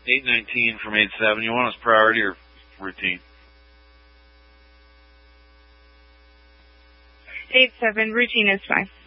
819 from 87. You want us priority or routine? 87, routine is fine.